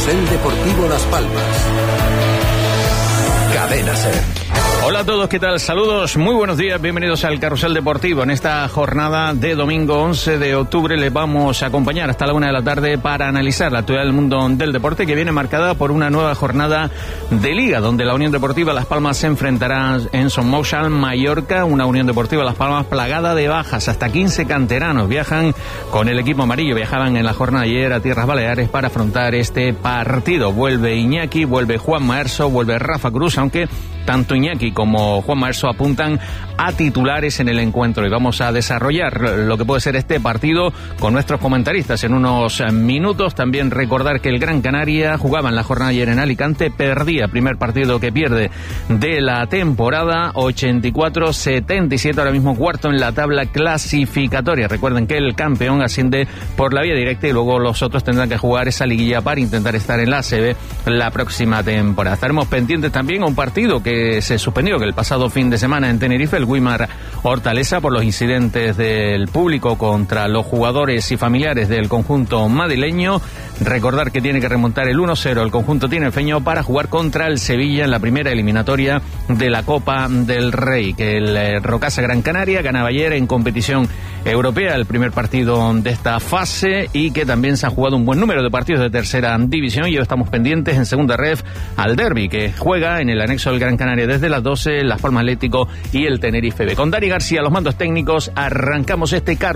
Carrusel Deportivo Las Palmas. Cadena SER. Hola a todos, ¿qué tal? Saludos, muy buenos días, bienvenidos al Carrusel Deportivo. En esta jornada de domingo 11 de octubre les vamos a acompañar hasta la 1 de la tarde para analizar la actualidad del mundo del deporte, que viene marcada por una nueva jornada de Liga, donde la Unión Deportiva Las Palmas se enfrentará en Somoza al Mallorca, una Unión Deportiva Las Palmas plagada de bajas. Hasta 15 canteranos viajan con el equipo amarillo, viajaban en la jornada de ayer a Tierras Baleares para afrontar este partido. Vuelve Iñaki, vuelve Juan Maerso, vuelve Rafa Cruz, aunque tanto Iñaki como Juan Maerso apuntan a titulares en el encuentro, y vamos a desarrollar lo que puede ser este partido con nuestros comentaristas en unos minutos. También recordar que el Gran Canaria jugaba en la jornada ayer en Alicante, perdía, primer partido que pierde de la temporada, 84-77, ahora mismo cuarto en la tabla clasificatoria. Recuerden que el campeón asciende por la vía directa y luego los otros tendrán que jugar esa liguilla para intentar estar en la ACB la próxima temporada. Estaremos pendientes también a un partido que se suspendió, que el pasado fin de semana en Tenerife, el Guimar Hortaleza, por los incidentes del público contra los jugadores y familiares del conjunto madrileño. Recordar que tiene que remontar el 1-0 el conjunto tinerfeño para jugar contra el Sevilla en la primera eliminatoria de la Copa del Rey, que el Rocasa Gran Canaria ganaba ayer en competición europea el primer partido de esta fase, y que también se han jugado un buen número de partidos de tercera división, y hoy estamos pendientes en segunda ref al derbi que juega en el anexo del Gran Canaria desde las 12, Las Palmas Atlético y el Tenerife B. Con Dani García, los mandos técnicos, arrancamos este carro.